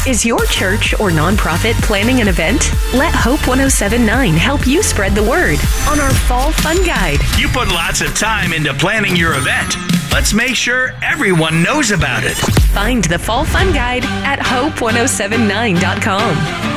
Is your church or nonprofit planning an event? Let Hope 1079 help you spread the word on our Fall Fun Guide. You put lots of time into planning your event. Let's make sure everyone knows about it. Find the Fall Fun Guide at hope1079.com.